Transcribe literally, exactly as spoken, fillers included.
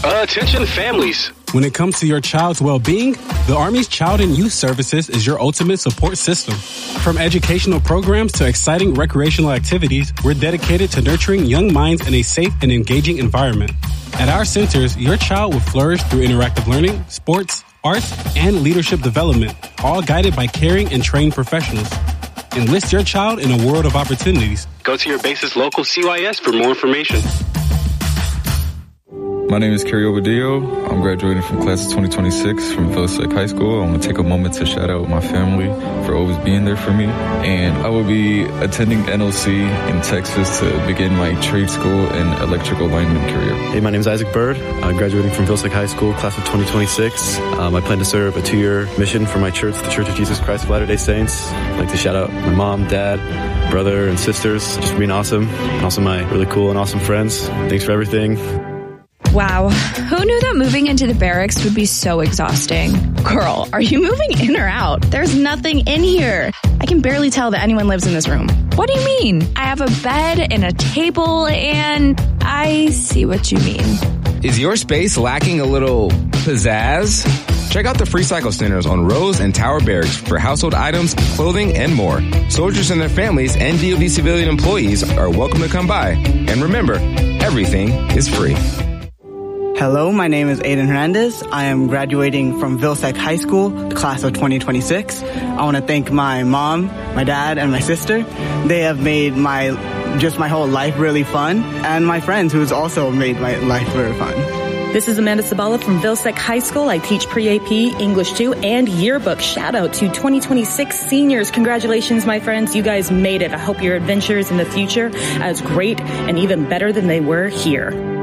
Uh, attention families. When it comes to your child's well-being, the Army's Child and Youth Services is your ultimate support system. From educational programs to exciting recreational activities, we're dedicated to nurturing young minds in a safe and engaging environment. At our centers, your child will flourish through interactive learning, sports, arts, and leadership development, all guided by caring and trained professionals. Enlist your child in a world of opportunities. Go to your base's local C Y S for more information. My name is Kerry Obadillo. I'm graduating from class of twenty twenty-six from Villasec High School. I want to take a moment to shout out my family for always being there for me. And I will be attending N O C in Texas to begin my trade school and electrical lineman career. Hey, my name is Isaac Bird. I'm graduating from Villasec High School, class of twenty twenty-six. Um, I plan to serve a two-year mission for my church, the Church of Jesus Christ of Latter-day Saints. I'd like to shout out my mom, dad, brother, and sisters just for being awesome. And also my really cool and awesome friends. Thanks for everything. Wow. Who knew that moving into the barracks would be so exhausting? Girl, are you moving in or out? There's nothing in here. I can barely tell that anyone lives in this room. What do you mean? I have a bed and a table and I see what you mean. Is your space lacking a little pizzazz? Check out the Free Cycle Centers on Rose and Tower Barracks for household items, clothing, and more. Soldiers and their families and D O D civilian employees are welcome to come by. And remember, everything is free. Hello, my name is Aiden Hernandez. I am graduating from Villasec High School, the class of twenty twenty-six. I want to thank my mom, my dad, and my sister. They have made my, just my whole life really fun, and my friends who's also made my life very fun. This is Amanda Sabala from Villasec High School. I teach pre-A P, English two, and yearbook. Shout out to twenty twenty-six seniors. Congratulations, my friends. You guys made it. I hope your adventures in the future are as great and even better than they were here.